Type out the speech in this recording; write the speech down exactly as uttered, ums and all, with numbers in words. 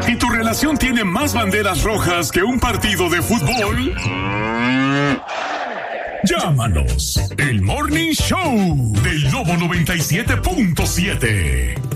¿Y tu relación tiene más banderas rojas que un partido de fútbol? Llámanos. El Morning Show del Lobo noventa y siete punto siete.